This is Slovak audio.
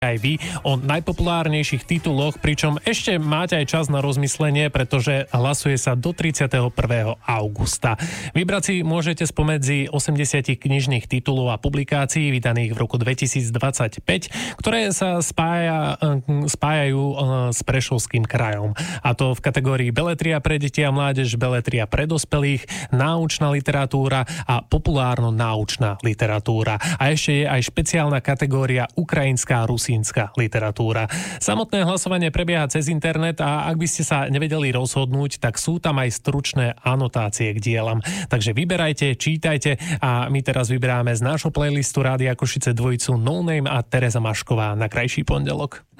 aj vy o najpopulárnejších tituloch, pričom ešte máte aj čas na rozmyslenie, pretože hlasuje sa do 31. augusta. Vybrať si môžete spomedzi 80 knižných titulov a publikácií vydaných v roku 2025, ktoré sa spájajú s Prešovským krajom. A to v kategórii beletria pre deti a mládež, beletria pre dospelých, náučná literatúra a populárno-náučná literatúra. A ešte je aj špeciálna kategória ukrajinská rusínska literatúra. Samotné hlasovanie prebieha cez internet a ak by ste sa nevedeli rozhodnúť, tak sú tam aj stručné anotácie k dielam. Takže vyberajte, čítajte a my teraz vyberáme z nášho playlistu Rádia Košice dvojicu No Name a Tereza Mašková na krajší pondelok.